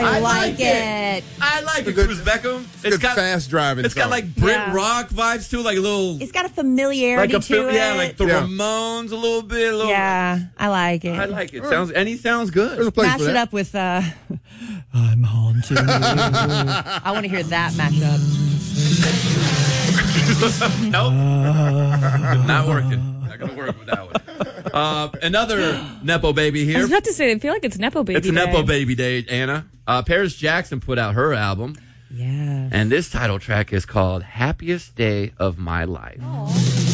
I like it. I like it. Cruz Beckham. It's got fast driving. It's got like Brit Rock vibes too, like a little. It's got a familiarity to it. Yeah, like the Ramones a little bit. I like it. I like it. Sounds good. There's a place Mash for it that. up with I'm haunted. I want to hear that mashup. Nope. Not working. Not going to work with that one. Another Nepo baby here. I was about to say, I feel like it's Nepo baby It's a day. Nepo baby day, Anna. Paris Jackson put out her album. Yeah. And this title track is called Happiest Day of My Life. Aww.